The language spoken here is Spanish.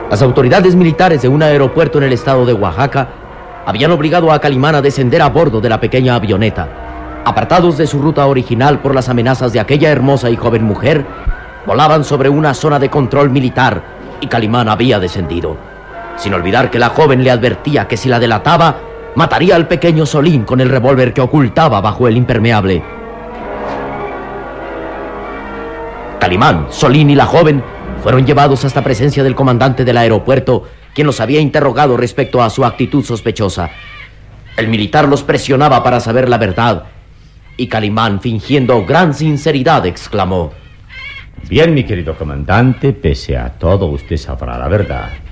Las autoridades militares de un aeropuerto en el estado de Oaxaca habían obligado a Calimán a descender a bordo de la pequeña avioneta. Apartados de su ruta original por las amenazas de aquella hermosa y joven mujer, volaban sobre una zona de control militar y Calimán había descendido, sin olvidar que la joven le advertía que si la delataba, mataría al pequeño Solín con el revólver que ocultaba bajo el impermeable. Calimán, Solín y la joven fueron llevados hasta presencia del comandante del aeropuerto, quien los había interrogado respecto a su actitud sospechosa. El militar los presionaba para saber la verdad, y Calimán, fingiendo gran sinceridad, exclamó: Bien, mi querido comandante, pese a todo, usted sabrá la verdad.